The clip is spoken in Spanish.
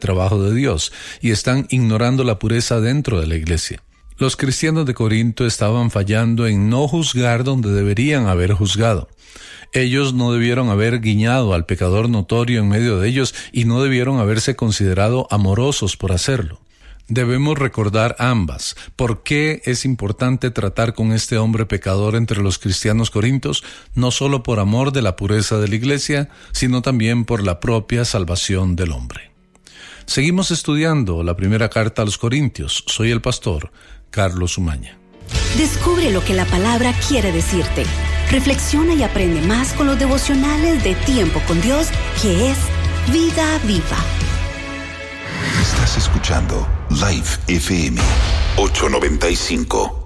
trabajo de Dios y están ignorando la pureza dentro de la iglesia. Los cristianos de Corinto estaban fallando en no juzgar donde deberían haber juzgado. Ellos no debieron haber guiñado al pecador notorio en medio de ellos y no debieron haberse considerado amorosos por hacerlo. Debemos recordar ambas. ¿Por qué es importante tratar con este hombre pecador entre los cristianos corintios? No solo por amor de la pureza de la iglesia, sino también por la propia salvación del hombre. Seguimos estudiando la primera carta a los Corintios. Soy el pastor Carlos Umaña. Descubre lo que la palabra quiere decirte. Reflexiona y aprende más con los devocionales de Tiempo con Dios, que es Vida Viva. Estás escuchando Live FM 895.